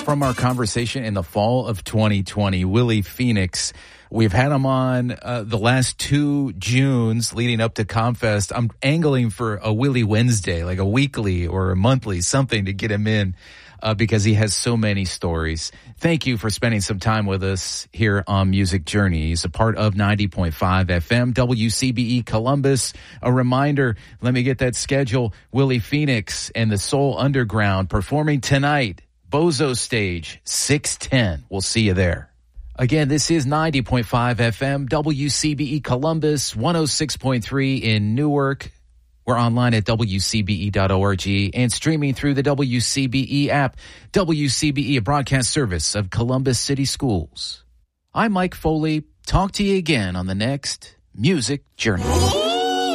from our conversation in the fall of 2020, Willie Phoenix. We've had him on the last 2 Junes leading up to ComFest. I'm angling for a Willie Wednesday, like a weekly or a monthly, something to get him in because he has so many stories. Thank you for spending some time with us here on Music Journey. He's a part of 90.5 FM, WCBE Columbus. A reminder, let me get that schedule. Willie Phoenix and the Soul Underground performing tonight. Bozo Stage, 6:10. We'll see you there. Again, this is 90.5 FM, WCBE Columbus, 106.3 in Newark. We're online at WCBE.org and streaming through the WCBE app. WCBE, a broadcast service of Columbus City Schools. I'm Mike Foley. Talk to you again on the next Music Journey.